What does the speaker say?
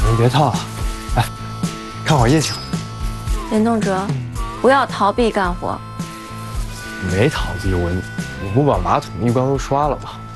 您别套了，来，看会儿夜景。 严栋哲，不要逃避干活。 没逃避，我不把马桶浴缸都刷了吗？